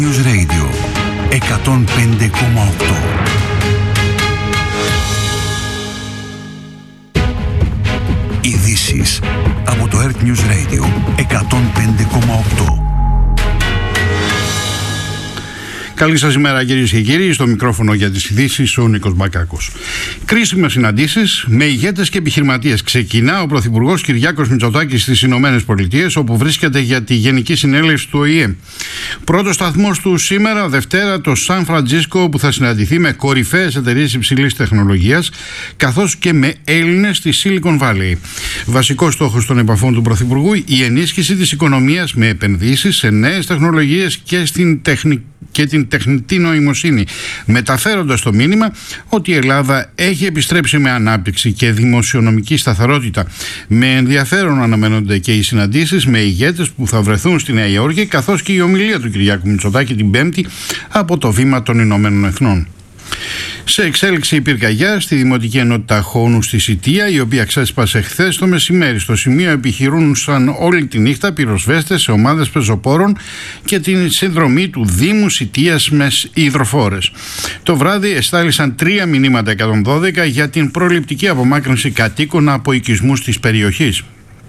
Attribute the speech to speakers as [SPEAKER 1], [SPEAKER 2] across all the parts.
[SPEAKER 1] News Radio 105,8. Ειδήσεις από το Earth News Radio 105,8.
[SPEAKER 2] Καλή σας ημέρα κυρίες και κύριοι, στο μικρόφωνο για τις ειδήσεις ο Νίκος Μπακάκος. Κρίσιμες συναντήσεις με ηγέτες και επιχειρηματίες. Ξεκινά ο Πρωθυπουργός Κυριάκος Μητσοτάκης στις Ηνωμένες Πολιτείες, όπου βρίσκεται για τη Γενική Συνέλευση του ΟΗΕ. Πρώτος σταθμός του σήμερα, Δευτέρα, το Σαν Φραντζίσκο, που θα συναντηθεί με κορυφαίες εταιρείες υψηλής τεχνολογίας, καθώς και με Έλληνες στη Silicon Valley. Βασικός στόχος των επαφών του Πρωθυπουργού, η ενίσχυση της οικονομίας με επενδύσεις σε νέες τεχνολογίες και την τεχνητή νοημοσύνη, μεταφέροντας το μήνυμα ότι η Ελλάδα έχει επιστρέψει με ανάπτυξη και δημοσιονομική σταθερότητα. Με ενδιαφέρον αναμένονται και οι συναντήσεις με ηγέτες που θα βρεθούν στη Νέα Υόρκη, καθώς και η ομιλία του Κυριάκου Μητσοτάκη την Πέμπτη από το βήμα των Ηνωμένων Εθνών. Σε εξέλιξη η πυρκαγιά στη Δημοτική Ενότητα Χόνου στη Σιτία, η οποία ξέσπασε χθες το μεσημέρι. Στο σημείο επιχειρούσαν όλη τη νύχτα πυροσβέστες σε ομάδες πεζοπόρων και την συνδρομή του Δήμου Σιτίας με υδροφόρες. Το βράδυ εστάλησαν 3 μηνύματα 112 για την προληπτική απομάκρυνση κατοίκων από οικισμούς της περιοχής.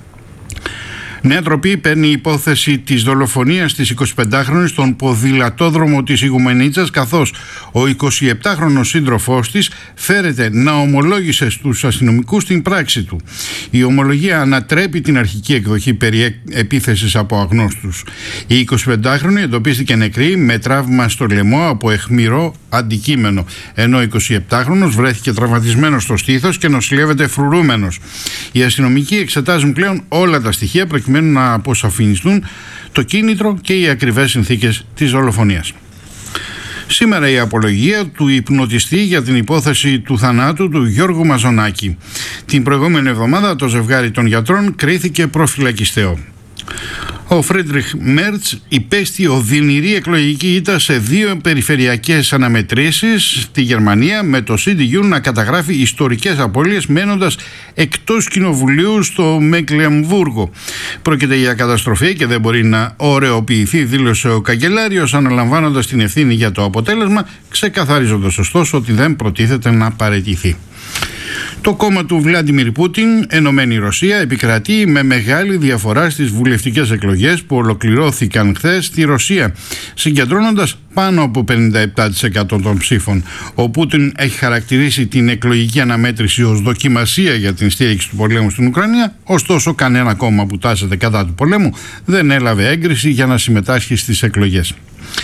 [SPEAKER 2] Νέα Τροπή παίρνει υπόθεση της δολοφονίας της 25χρονης στον ποδηλατόδρομο της Ιγουμενίτσας, καθώς ο 27χρονος σύντροφός της φέρεται να ομολόγησε στους αστυνομικούς την πράξη του. Η ομολογία ανατρέπει την αρχική εκδοχή περί επίθεσης από αγνώστους. Η 25χρονη εντοπίστηκε νεκρή με τραύμα στο λαιμό από αιχμηρό αντικείμενο, ενώ ο 27χρονος βρέθηκε τραυματισμένος στο στήθος και νοσηλεύεται φρουρούμενος. Οι αστυνομικοί εξετάζουν πλέον όλα τα στοιχεία προκειμένου να αποσαφινιστούν το κίνητρο και οι ακριβές συνθήκες της δολοφονίας. Σήμερα η απολογία του υπνοτιστή για την υπόθεση του θανάτου του Γιώργου Μαζονάκη. Την προηγούμενη εβδομάδα το ζευγάρι των γιατρών κρίθηκε προφυλακιστέο. Ο Φρίντριχ Μέρτς υπέστη οδυνηρή εκλογική ήττα σε 2 περιφερειακές αναμετρήσεις στη Γερμανία, με το CDU να καταγράφει ιστορικές απώλειες μένοντας εκτός κοινοβουλίου στο Μεκλεμβούργο. Πρόκειται για καταστροφή και δεν μπορεί να ωρεοποιηθεί, δήλωσε ο καγκελάριος, αναλαμβάνοντας την ευθύνη για το αποτέλεσμα, ξεκαθαρίζοντας ωστόσο ότι δεν προτίθεται να παραιτηθεί. Το κόμμα του Βλάντιμιρ Πούτιν, Ενωμένη Ρωσία, επικρατεί με μεγάλη διαφορά στις βουλευτικές εκλογές που ολοκληρώθηκαν χθες στη Ρωσία, συγκεντρώνοντας πάνω από 57% των ψήφων. Ο Πούτιν έχει χαρακτηρίσει την εκλογική αναμέτρηση ως δοκιμασία για την στήριξη του πολέμου στην Ουκρανία, ωστόσο κανένα κόμμα που τάσεται κατά του πολέμου δεν έλαβε έγκριση για να συμμετάσχει στις εκλογές.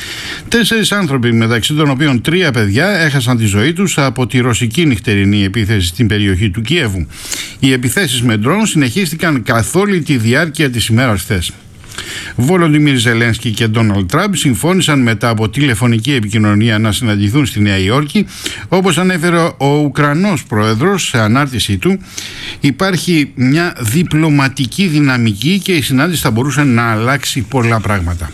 [SPEAKER 2] 4 άνθρωποι, μεταξύ των οποίων 3 παιδιά, έχασαν τη ζωή τους από τη ρωσική νυχτερινή επίθεση στην περιοχή του Κιέβου. Οι επιθέσεις με ντρόν συνεχίστηκαν καθ' όλη τη διάρκεια της ημέρας χθες. Βολοντιμίρ Ζελένσκι και Ντόναλντ Τραμπ συμφώνησαν μετά από τηλεφωνική επικοινωνία να συναντηθούν στη Νέα Υόρκη. Όπως ανέφερε ο Ουκρανός πρόεδρος σε ανάρτησή του, υπάρχει μια διπλωματική δυναμική και η συνάντηση θα μπορούσε να αλλάξει πολλά πράγματα.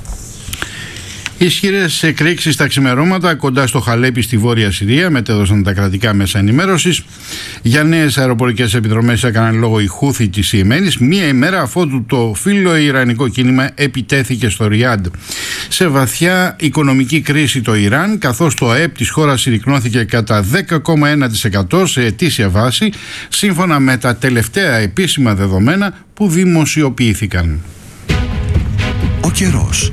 [SPEAKER 2] Ισχυρές εκρήξεις στα ξημερώματα κοντά στο Χαλέπι στη Βόρεια Συρία, μετέδωσαν τα κρατικά μέσα ενημέρωσης. Για νέες αεροπορικές επιδρομές έκαναν λόγο οι Χούθι της Ιεμένης, μία ημέρα αφότου το φιλοϊρανικό κίνημα επιτέθηκε στο Ριάντ. Σε βαθιά οικονομική κρίση το Ιράν, καθώς το ΑΕΠ της χώρας συρρικνώθηκε κατά 10,1% σε ετήσια βάση, σύμφωνα με τα τελευταία επίσημα δεδομένα που δημοσιοποιήθηκαν.
[SPEAKER 1] Ο καιρός.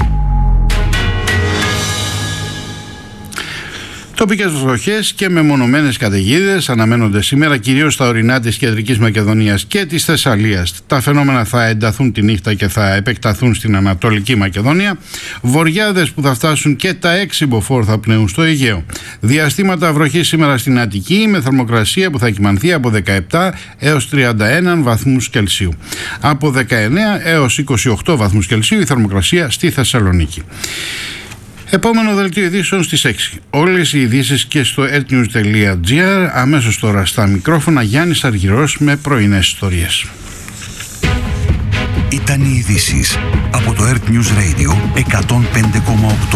[SPEAKER 2] Τοπικές βροχές και μεμονωμένες καταιγίδες αναμένονται σήμερα, κυρίως στα ορεινά της Κεντρικής Μακεδονίας και της Θεσσαλίας. Τα φαινόμενα θα ενταθούν τη νύχτα και θα επεκταθούν στην Ανατολική Μακεδονία. Βοριάδες που θα φτάσουν και τα 6 μποφόρ θα πνέουν στο Αιγαίο. Διαστήματα βροχής σήμερα στην Αττική, με θερμοκρασία που θα κυμανθεί από 17 έως 31 βαθμούς Κελσίου. Από 19 έως 28 βαθμούς Κελσίου η θερμοκρασία στη Θεσσαλονίκη. Επόμενο δελτίο ειδήσεων στις 6. Όλες οι ειδήσεις και στο earthnews.gr. Αμέσως τώρα στα μικρόφωνα Γιάννης Αργυρός με πρωινές ιστορίες.
[SPEAKER 1] Ήταν οι ειδήσεις από το Earth News Radio 105,8.